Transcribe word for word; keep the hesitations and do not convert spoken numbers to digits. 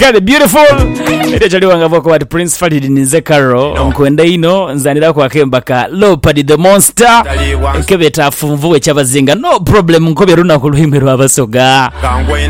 kind of beautiful. Ede chali wangavo kwa Prince Farid Ninze Karo nkwenda ino nzanira kwa kembaka Leopard the Monster kebeta funvuwe chabazinga no problem nkobe runa kuluhimbe rwa basoga